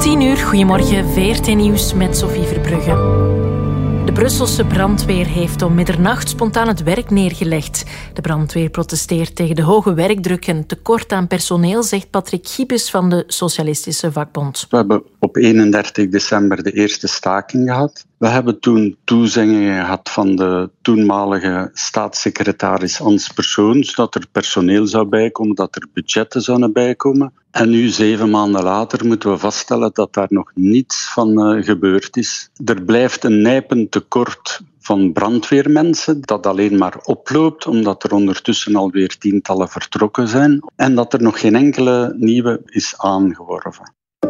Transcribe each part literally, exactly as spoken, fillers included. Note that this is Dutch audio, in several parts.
tien uur, goedemorgen, V R T Nieuws met Sophie Verbrugge. De Brusselse brandweer heeft om middernacht spontaan het werk neergelegd. De brandweer protesteert tegen de hoge werkdruk en tekort aan personeel, zegt Patrick Giepes van de Socialistische Vakbond. We hebben op eenendertig december de eerste staking gehad. We hebben toen toezeggingen gehad van de toenmalige staatssecretaris Hans Persoons dat er personeel zou bijkomen, dat er budgetten zouden bijkomen. En nu, zeven maanden later, moeten we vaststellen dat daar nog niets van uh, gebeurd is. Er blijft een nijpend tekort van brandweermensen dat alleen maar oploopt, omdat er ondertussen alweer tientallen vertrokken zijn en dat er nog geen enkele nieuwe is aangeworven.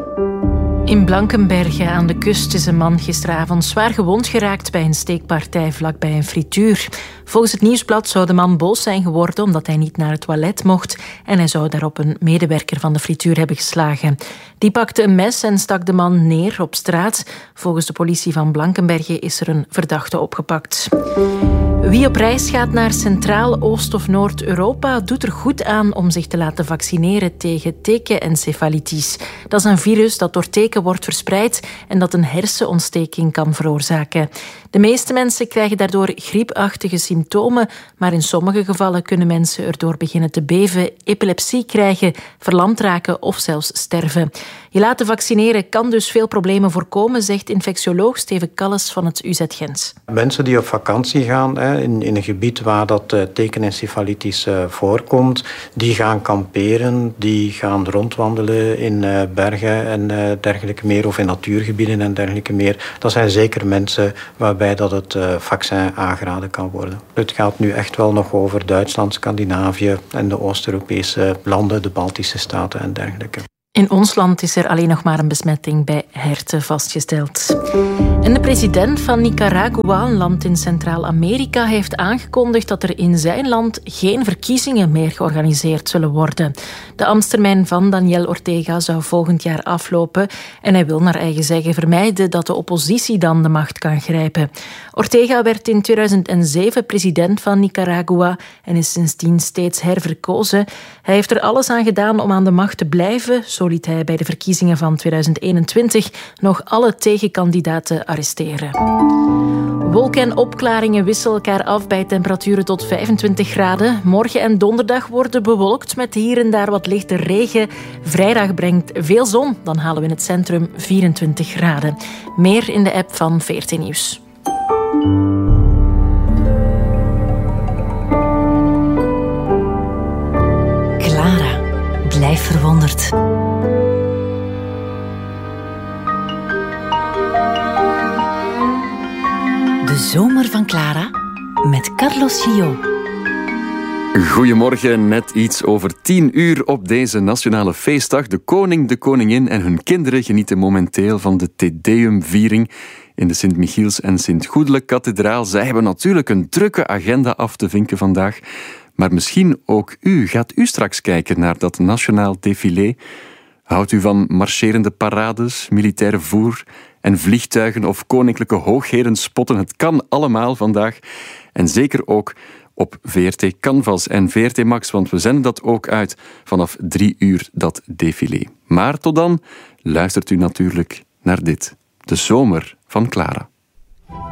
In Blankenberge aan de kust is een man gisteravond zwaar gewond geraakt bij een steekpartij vlakbij een frituur. Volgens het Nieuwsblad zou de man boos zijn geworden omdat hij niet naar het toilet mocht en hij zou daarop een medewerker van de frituur hebben geslagen. Die pakte een mes en stak de man neer op straat. Volgens de politie van Blankenberge is er een verdachte opgepakt. Wie op reis gaat naar Centraal, Oost- of Noord-Europa doet er goed aan om zich te laten vaccineren tegen tekenencefalitis. Dat is een virus dat door teken wordt verspreid en dat een hersenontsteking kan veroorzaken. De meeste mensen krijgen daardoor griepachtige symptomen, maar in sommige gevallen kunnen mensen erdoor beginnen te beven, epilepsie krijgen, verlamd raken of zelfs sterven. Je laten vaccineren kan dus veel problemen voorkomen, zegt infectioloog Steven Kalles van het U Z Gent. Mensen die op vakantie gaan hè, in, in een gebied waar dat uh, tekenencefalitis uh, voorkomt, die gaan kamperen, die gaan rondwandelen in uh, bergen en uh, dergelijke meer, of in natuurgebieden en dergelijke meer. Dat zijn zeker mensen waarbij dat het uh, vaccin aangeraden kan worden. Het gaat nu echt wel nog over Duitsland, Scandinavië en de Oost-Europese landen, de Baltische staten en dergelijke. In ons land is er alleen nog maar een besmetting bij herten vastgesteld. En de president van Nicaragua, een land in Centraal-Amerika, heeft aangekondigd dat er in zijn land geen verkiezingen meer georganiseerd zullen worden. De ambtstermijn van Daniel Ortega zou volgend jaar aflopen en hij wil naar eigen zeggen vermijden dat de oppositie dan de macht kan grijpen. Ortega werd in tweeduizend zeven president van Nicaragua en is sindsdien steeds herverkozen. Hij heeft er alles aan gedaan om aan de macht te blijven. Zo liet hij bij de verkiezingen van tweeduizend eenentwintig nog alle tegenkandidaten arresteren. Wolken en opklaringen wisselen elkaar af bij temperaturen tot vijfentwintig graden. Morgen en donderdag worden bewolkt met hier en daar wat lichte regen. Vrijdag brengt veel zon, dan halen we in het centrum vierentwintig graden. Meer in de app van V R T Nieuws. Clara, blijf verwonderd. De zomer van Clara met Carlos Gillot. Goedemorgen, net iets over tien uur op deze nationale feestdag. De koning, de koningin en hun kinderen genieten momenteel van de Te Deum-viering in de Sint-Michiels- en Sint-Goedele-kathedraal. Zij hebben natuurlijk een drukke agenda af te vinken vandaag. Maar misschien ook u. Gaat u straks kijken naar dat nationaal défilé? Houdt u van marcherende parades, militaire voer en vliegtuigen of koninklijke hoogheden spotten? Het kan allemaal vandaag. En zeker ook op V R T Canvas en V R T Max, want we zenden dat ook uit vanaf drie uur, dat défilé. Maar tot dan luistert u natuurlijk naar dit. De zomer van Clara.